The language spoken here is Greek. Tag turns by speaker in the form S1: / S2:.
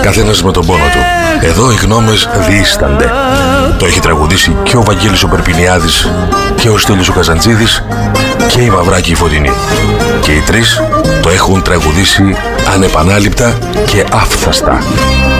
S1: καθένας με τον πόνο του. Εδώ οι γνώμες διείστανται. Το έχει τραγουδήσει και ο Βαγγέλης ο Περπινιάδης και ο Στέλιος ο Καζαντζίδης και η Μαυράκη η Φωτεινή. Και οι τρεις το έχουν τραγουδήσει ανεπανάληπτα και άφθαστα.